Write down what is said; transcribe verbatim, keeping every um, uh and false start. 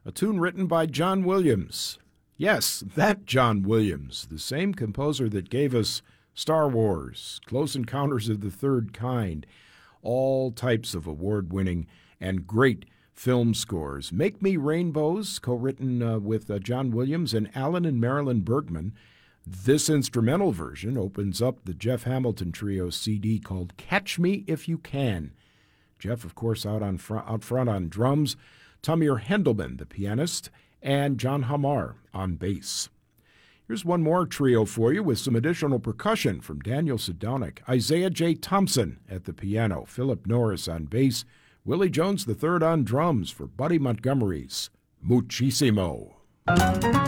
a tune written by John Williams. Yes, that John Williams, the same composer that gave us Star Wars, Close Encounters of the Third Kind, all types of award-winning and great film scores. Make Me Rainbows, co-written uh, with uh, John Williams and Alan and Marilyn Bergman. This instrumental version opens up the Jeff Hamilton Trio C D called Catch Me If You Can. Jeff, of course, out on front, out front on drums, Tamir Hendelman, the pianist, and John Hamar on bass. Here's one more trio for you with some additional percussion from Daniel Sedonic, Isaiah J. Thompson at the piano, Philip Norris on bass, Willie Jones the third on drums for Buddy Montgomery's Muchísimo.